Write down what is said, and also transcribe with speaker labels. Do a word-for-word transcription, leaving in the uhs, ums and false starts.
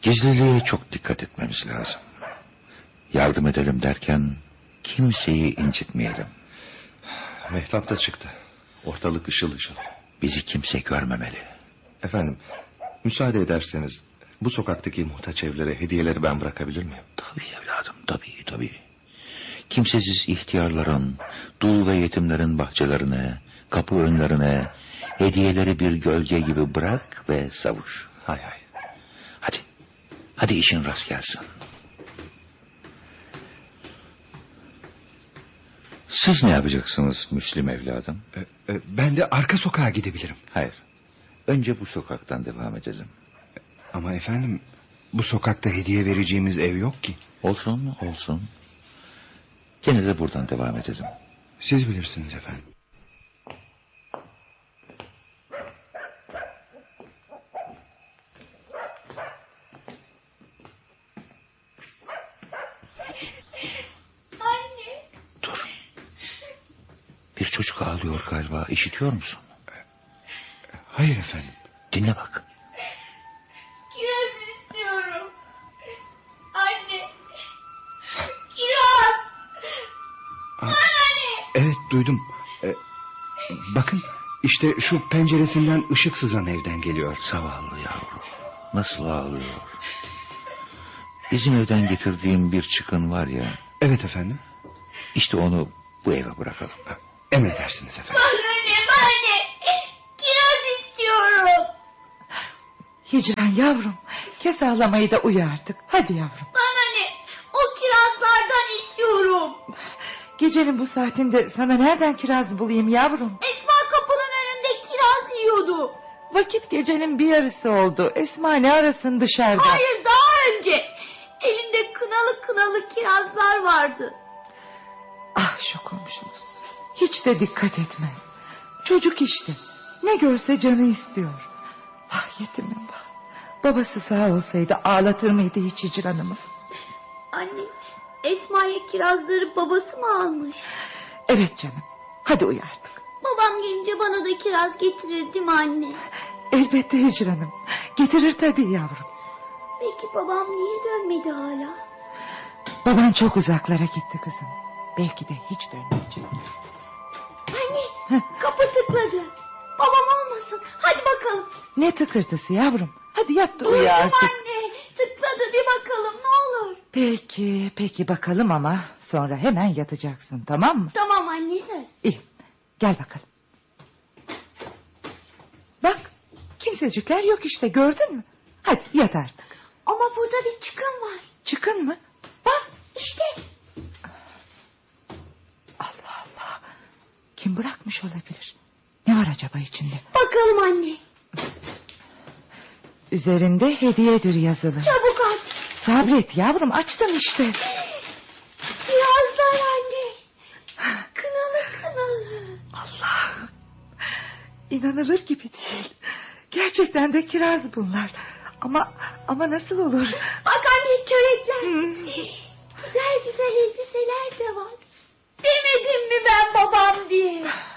Speaker 1: Gizliliğe çok dikkat etmemiz lazım. Yardım edelim derken kimseyi incitmeyelim.
Speaker 2: Mehtap da çıktı. Ortalık ışıl ışıl.
Speaker 1: Bizi kimse görmemeli.
Speaker 2: Efendim, müsaade ederseniz bu sokaktaki muhtaç evlere hediyeleri ben bırakabilir miyim?
Speaker 1: Tabii evladım, tabii tabii. Kimsesiz ihtiyarların, dul ve yetimlerin bahçelerine, kapı önlerine hediyeleri bir gölge gibi bırak ve savuş.
Speaker 2: Hay hay.
Speaker 1: Hadi, hadi işin rast gelsin. Siz ne yapacaksınız Müslim evladım?
Speaker 2: Ee, e, ben de arka sokağa gidebilirim.
Speaker 1: Hayır, önce bu sokaktan devam edelim.
Speaker 2: Ama efendim, bu sokakta hediye vereceğimiz ev yok ki.
Speaker 1: Olsun, olsun. Gene de buradan devam edelim.
Speaker 2: Siz bilirsiniz efendim.
Speaker 3: Anne.
Speaker 1: Dur. Bir çocuk ağlıyor galiba. İşitiyor musun?
Speaker 2: Hayır efendim.
Speaker 1: Dinle bak.
Speaker 3: Kiraz istiyorum. Anne. Kiraz.
Speaker 2: Aa,
Speaker 3: Anne.
Speaker 2: evet duydum. Ee, bakın işte şu penceresinden ışık sızan evden geliyor.
Speaker 1: Zavallı yavrum. Nasıl ağlıyor. Bizim evden getirdiğim bir çıkın var ya.
Speaker 2: Evet efendim.
Speaker 1: İşte onu bu eve bırakalım.
Speaker 2: Emredersiniz efendim.
Speaker 3: Anne, anne. Kiraz istiyorum.
Speaker 4: Hicran yavrum, kes ağlamayı da uyu artık. Hadi yavrum.
Speaker 3: Bana ne? O kirazlardan istiyorum.
Speaker 4: Gecenin bu saatinde sana nereden kiraz bulayım yavrum?
Speaker 3: Esma kapının önünde kiraz yiyordu.
Speaker 4: Vakit gecenin bir yarısı oldu. Esma ne arasın dışarıda?
Speaker 3: Hayır, daha önce. Elinde kınalı kınalı kirazlar vardı.
Speaker 4: Ah şu komşumuz. Hiç de dikkat etmez. Çocuk işte. Ne görse canı istiyor. Ah yetimim var. Babası sağ olsaydı ağlatır mıydı hiç Hicran'ımı?
Speaker 3: Anne, Esma'ya kirazları babası mı almış?
Speaker 4: Evet canım. Hadi uyu artık.
Speaker 3: Babam gelince bana da kiraz getirir değil mi anne?
Speaker 4: Elbette Hicran'ım. Getirir tabii yavrum.
Speaker 3: Peki babam niye dönmedi hala?
Speaker 4: Baban çok uzaklara gitti kızım. Belki de hiç dönmeyecek.
Speaker 3: Anne, kapı tıkladı. Babam olmasın. Hadi bakalım.
Speaker 4: Ne tıkırtısı yavrum. Hadi yat da uyu
Speaker 3: Duydum
Speaker 4: artık.
Speaker 3: anne. Tıkladı, bir bakalım ne olur.
Speaker 4: Peki peki bakalım ama sonra hemen yatacaksın, tamam mı?
Speaker 3: Tamam anne, söz.
Speaker 4: İyi, gel bakalım. Bak kimsecikler yok işte, gördün mü? Hadi yat artık.
Speaker 3: Ama burada bir çıkın var.
Speaker 4: Çıkın mı?
Speaker 3: Bak işte.
Speaker 4: Allah Allah. Kim bırakmış olabilir? Ne var acaba içinde?
Speaker 3: Bakalım anne.
Speaker 4: Üzerinde hediyedir yazılı.
Speaker 3: Çabuk aç.
Speaker 4: Sabret yavrum, açtım işte.
Speaker 3: Kirazlar anne. Kınalı kınalı.
Speaker 4: Allah'ım. İnanılır gibi değil. Gerçekten de kiraz bunlar. Ama ama nasıl olur?
Speaker 3: Bak anne, çörekler.
Speaker 4: Hmm.
Speaker 3: Güzel güzel elbiseler de var. Demedim mi ben babam diye?